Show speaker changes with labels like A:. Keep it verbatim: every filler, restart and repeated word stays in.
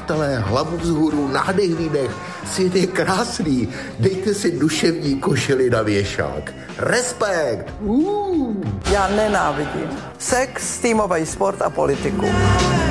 A: Přátelé, hlavu vzhůru, nádech, výdech, svět je krásný, dejte si duševní košili na věšák. Respekt! Uh.
B: Já nenávidím sex, týmový sport a politiku.